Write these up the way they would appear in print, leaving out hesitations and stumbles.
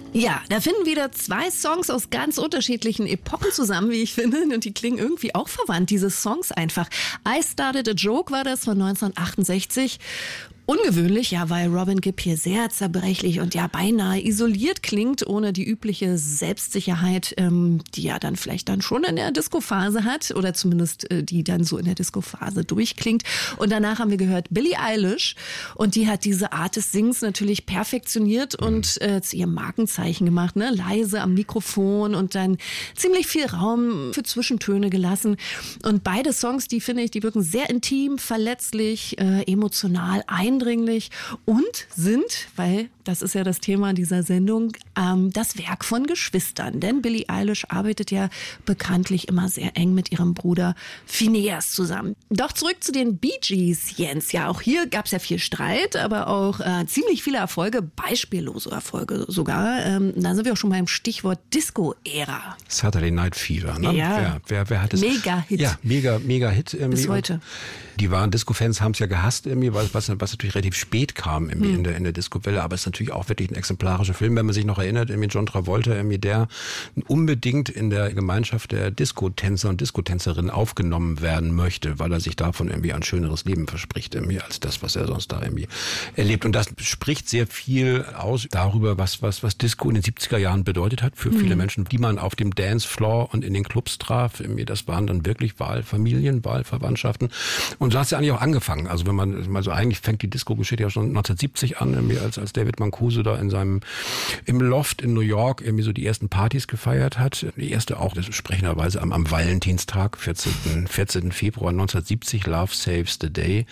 Ja, da finden wieder zwei Songs aus ganz unterschiedlichen Epochen zusammen, wie ich finde. Und die klingen irgendwie auch verwandt, diese Songs einfach. I Started a Joke war das von 1968. Ungewöhnlich, ja, weil Robin Gibb hier sehr zerbrechlich und ja beinahe isoliert klingt, ohne die übliche Selbstsicherheit, die ja dann vielleicht dann schon in der Disco-Phase hat oder zumindest die dann so in der Disco-Phase durchklingt. Und danach haben wir gehört Billie Eilish und die hat diese Art des Sings natürlich perfektioniert und zu ihrem Markenzeichen gemacht, ne? Leise am Mikrofon und dann ziemlich viel Raum für Zwischentöne gelassen. Und beide Songs, die finde ich, die wirken sehr intim, verletzlich, emotional, eindringlich und sind, weil das ist ja das Thema dieser Sendung, das Werk von Geschwistern. Denn Billie Eilish arbeitet ja bekanntlich immer sehr eng mit ihrem Bruder Phineas zusammen. Doch zurück zu den Bee Gees, Jens. Ja, auch hier gab es ja viel Streit, aber auch ziemlich viele Erfolge, beispiellose Erfolge sogar. Da sind wir auch schon beim Stichwort Disco-Ära. Saturday Night Fever, ne? Ja, wer hat es? Mega-Hit. Ja, mega Hit. Bis heute. Die wahren Disco-Fans haben es ja gehasst, was natürlich relativ spät kam in der Disco-Welle, aber es ist natürlich auch wirklich ein exemplarischer Film, wenn man sich noch erinnert, John Travolta, der unbedingt in der Gemeinschaft der Disco-Tänzer und Disco-Tänzerinnen aufgenommen werden möchte, weil er sich davon ein schöneres Leben verspricht, als das, was er sonst da erlebt. Und das spricht sehr viel aus darüber, was Disco in den 70er Jahren bedeutet hat für viele Menschen, die man auf dem Dancefloor und in den Clubs traf. Das waren dann wirklich Wahlfamilien, Wahlverwandtschaften. Und so hat es ja eigentlich auch angefangen. Also wenn man mal so, eigentlich fängt die Disco-Geschichte ja schon 1970 an, als David Mancuso da im Loft in New York so die ersten Partys gefeiert hat. Die erste auch entsprechenderweise am Valentinstag, 14. Februar 1970, Love Saves the Day.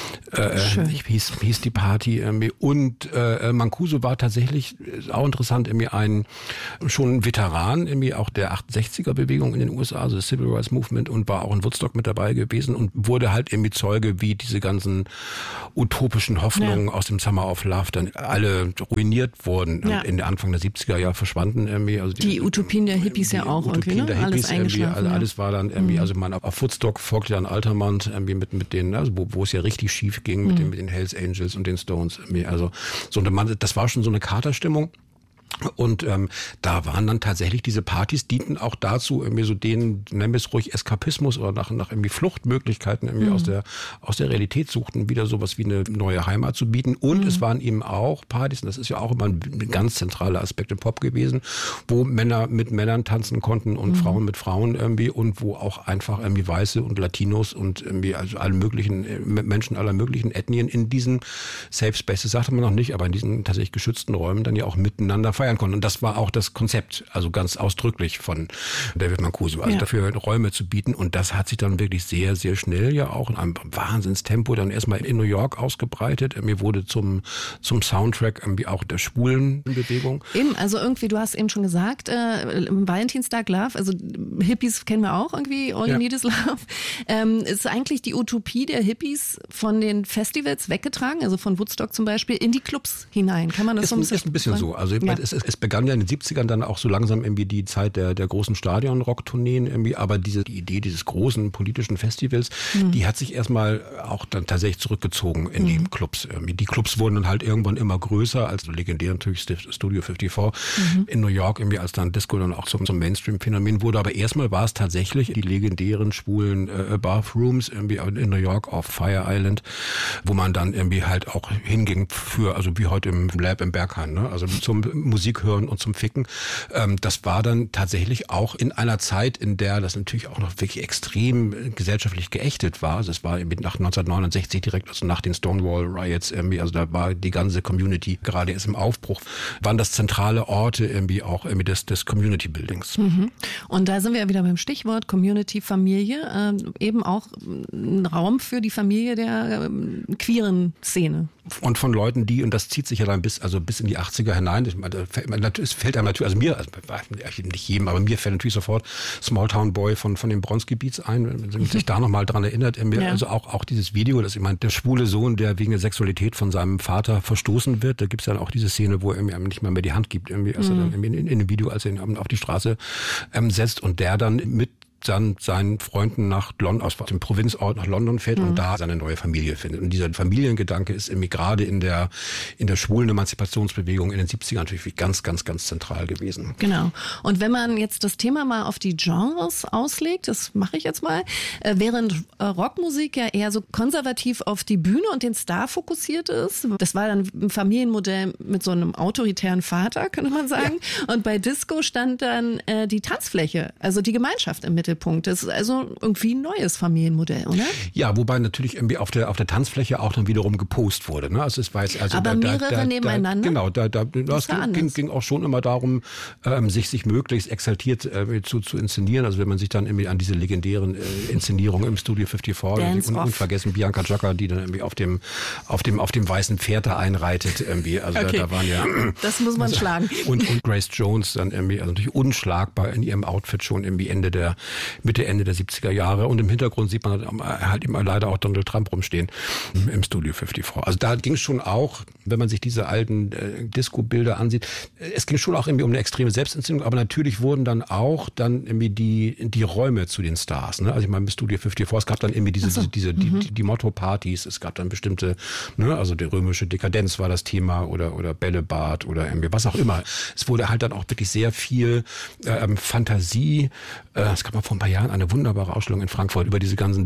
Hieß die Party. Und Mancuso war tatsächlich, auch interessant, schon ein Veteran, auch der 68er-Bewegung in den USA, also das Civil Rights Movement, und war auch in Woodstock mit dabei gewesen und wurde halt Zeuge, wie diese ganzen utopischen Hoffnungen aus dem Summer of Love dann alle ruiniert wurden und in der Anfang der 70er Jahre verschwanden. Also die Utopien der Hippies ja auch irgendwie, ne? Alles eingeschlafen. Alles war dann also man auf Woodstock folgte dann Altamont mit denen, also wo es ja richtig schief ging mit den Hells Angels und den Stones. Also das war schon so eine Katerstimmung. Und da waren dann tatsächlich diese Partys, dienten auch dazu, so nennen wir es ruhig Eskapismus oder nach Fluchtmöglichkeiten aus der Realität suchten, wieder sowas wie eine neue Heimat zu bieten. Und es waren eben auch Partys, und das ist ja auch immer ein ganz zentraler Aspekt im Pop gewesen, wo Männer mit Männern tanzen konnten und Frauen mit Frauen und wo auch einfach Weiße und Latinos und also alle möglichen Menschen aller möglichen Ethnien in diesen Safe Spaces, sagte man noch nicht, aber in diesen tatsächlich geschützten Räumen dann ja auch miteinander feiern konnten. Und das war auch das Konzept, also ganz ausdrücklich von David Mancuso, also dafür Räume zu bieten. Und das hat sich dann wirklich sehr, sehr schnell ja auch in einem Wahnsinnstempo dann erstmal in New York ausgebreitet. Mir wurde zum Soundtrack auch der schwulen Bewegung. Eben, also irgendwie, du hast eben schon gesagt, Valentinstag Love, also Hippies kennen wir auch irgendwie, All You Need Is Love. Ist eigentlich die Utopie der Hippies von den Festivals weggetragen, also von Woodstock zum Beispiel, in die Clubs hinein? Kann man das so ein bisschen sagen? Ist ein bisschen so. Also es begann ja in den 70ern dann auch so langsam die Zeit der großen Stadion-Rock-Tourneen aber die Idee dieses großen politischen Festivals, die hat sich erstmal auch dann tatsächlich zurückgezogen in die Clubs. Die Clubs wurden dann halt irgendwann immer größer, als legendär natürlich Studio 54 in New York, als dann Disco dann auch zum Mainstream-Phänomen wurde. Aber erstmal war es tatsächlich die legendären schwulen Bathrooms in New York auf Fire Island, wo man dann halt auch hinging also wie heute im Lab im Berghain, ne? Also zum Musik hören und zum Ficken. Das war dann tatsächlich auch in einer Zeit, in der das natürlich auch noch wirklich extrem gesellschaftlich geächtet war. Also es war nach 1969 direkt, also nach den Stonewall Riots, also da war die ganze Community gerade erst im Aufbruch, waren das zentrale Orte auch des Community Buildings. Und da sind wir ja wieder beim Stichwort Community, Familie, eben auch ein Raum für die Familie der queeren Szene. Und von Leuten, und das zieht sich ja dann bis in die 80er hinein. Es fällt einem natürlich, also mir, nicht jedem, aber mir fällt natürlich sofort Small Town Boy von dem Bronx-Gebiets ein, wenn man sich da nochmal dran erinnert. Also auch dieses Video, der schwule Sohn, der wegen der Sexualität von seinem Vater verstoßen wird, da gibt's dann auch diese Szene, wo er ihm nicht mal mehr die Hand gibt, als er dann in dem Video, als er ihn auf die Straße setzt und der dann mit dann seinen Freunden nach London, aus dem Provinzort nach London fährt und da seine neue Familie findet. Und dieser Familiengedanke ist irgendwie gerade in der schwulen Emanzipationsbewegung in den 70ern natürlich ganz, ganz, ganz zentral gewesen. Genau. Und wenn man jetzt das Thema mal auf die Genres auslegt, das mache ich jetzt mal, während Rockmusik ja eher so konservativ auf die Bühne und den Star fokussiert ist, das war dann ein Familienmodell mit so einem autoritären Vater, könnte man sagen. Ja. Und bei Disco stand dann die Tanzfläche, also die Gemeinschaft im Mittelpunkt. Das ist also irgendwie ein neues Familienmodell, oder? Ja, wobei natürlich irgendwie auf der Tanzfläche auch dann wiederum gepost wurde. Ne? Also es war jetzt aber mehrere nebeneinander? Genau, das ging auch schon immer darum, sich möglichst exaltiert zu inszenieren. Also wenn man sich dann irgendwie an diese legendären Inszenierungen im Studio 54 und unvergessen Bianca Giacca, die dann irgendwie auf dem weißen Pferd da einreitet irgendwie. Also okay. da waren ja das muss man schlagen. Und Grace Jones dann irgendwie, also natürlich unschlagbar in ihrem Outfit schon irgendwie Ende der 70er Jahre. Und im Hintergrund sieht man halt immer leider auch Donald Trump rumstehen im Studio 54. Also da ging es schon auch, wenn man sich diese alten Disco-Bilder ansieht, es ging schon auch irgendwie um eine extreme Selbstinszenierung, aber natürlich wurden dann auch irgendwie die Räume zu den Stars. Ne? Also ich meine, im Studio 54, es gab dann irgendwie die Motto-Partys, es gab dann bestimmte, ne, also die römische Dekadenz war das Thema oder Bällebad oder irgendwie was auch immer. Es wurde halt dann auch wirklich sehr viel Fantasie. Es gab mal vor ein paar Jahren eine wunderbare Ausstellung in Frankfurt über diese ganzen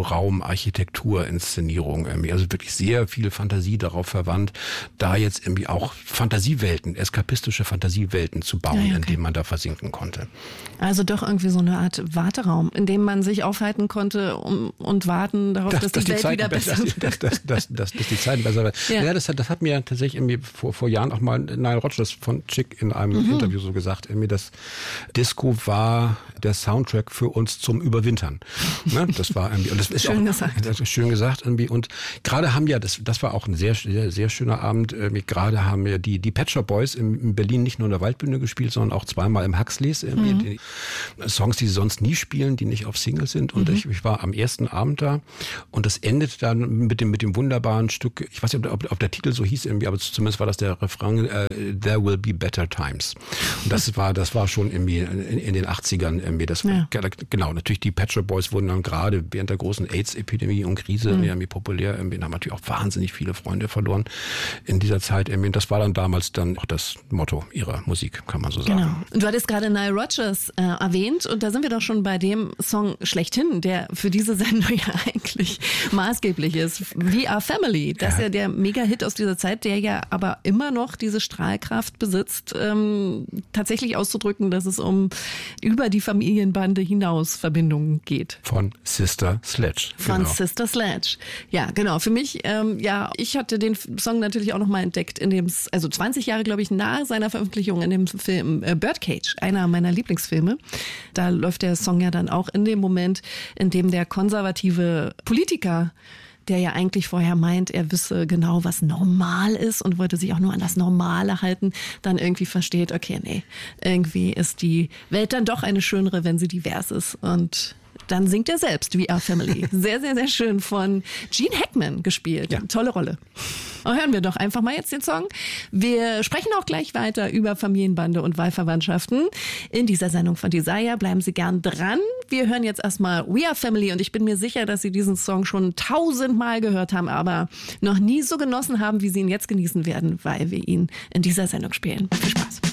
Disco-Raum-Architektur-Inszenierungen irgendwie. Also wirklich sehr viel Fantasie darauf verwandt, da jetzt irgendwie auch Fantasiewelten, eskapistische Fantasiewelten zu bauen, in denen man da versinken konnte. Also doch irgendwie so eine Art Warteraum, in dem man sich aufhalten konnte und warten darauf, dass die Welt wieder besser wird. Dass die Zeit besser wird. Ja, das hat mir tatsächlich irgendwie vor Jahren auch mal Nile Rodgers von Chick in einem Interview so gesagt, irgendwie, dass Disco war der Soundtrack für uns zum Überwintern. Ne? Das war irgendwie, und das ist schön gesagt. Das ist schön gesagt irgendwie. Und gerade haben ja, das war auch ein sehr, sehr, sehr schöner Abend. Gerade haben ja die Pet Shop Boys in Berlin nicht nur in der Waldbühne gespielt, sondern auch zweimal im Huxleys. Die Songs, die sie sonst nie spielen, die nicht auf Single sind. Und ich war am ersten Abend da und das endet dann mit dem wunderbaren Stück, ich weiß nicht, ob der Titel so hieß irgendwie, aber zumindest war das der Refrain, There Will Be Better Times. Und das war schon irgendwie in den 80ern irgendwie. Das war, genau, natürlich die Pet Shop Boys wurden dann gerade während der großen AIDS-Epidemie und Krise irgendwie populär, irgendwie haben natürlich auch wahnsinnig viele Freunde verloren in dieser Zeit irgendwie. Und das war dann damals dann auch das Motto ihrer Musik, kann man so sagen. Genau. Und du hattest gerade Nile Rodgers erwähnt und da sind wir doch schon bei dem Song schlechthin, der für diese Sendung ja eigentlich maßgeblich ist. We Are Family. Das ist ja der Mega-Hit aus dieser Zeit, der ja aber immer noch diese Strahlkraft besitzt, tatsächlich auszudrücken, dass es über die Familienbande hinaus Verbindungen geht. Von Sister Sledge. Von Sister Sledge. Ja, genau. Für mich, ich hatte den Song natürlich auch nochmal entdeckt also 20 Jahre, glaube ich, nach seiner Veröffentlichung in dem Film Birdcage, einer meiner Lieblingsfilme. Da läuft der Song ja dann auch in dem Moment, in dem der konservative Politiker, der ja eigentlich vorher meint, er wisse genau, was normal ist und wollte sich auch nur an das Normale halten, dann irgendwie versteht, okay, nee, irgendwie ist die Welt dann doch eine schönere, wenn sie divers ist. Und dann singt er selbst We Are Family. Sehr, sehr, sehr schön von Gene Hackman gespielt. Ja. Tolle Rolle. Und hören wir doch einfach mal jetzt den Song. Wir sprechen auch gleich weiter über Familienbande und Wahlverwandtschaften in dieser Sendung von Desire. Bleiben Sie gern dran. Wir hören jetzt erstmal We Are Family und ich bin mir sicher, dass Sie diesen Song schon 1000-mal gehört haben, aber noch nie so genossen haben, wie Sie ihn jetzt genießen werden, weil wir ihn in dieser Sendung spielen. Viel Spaß.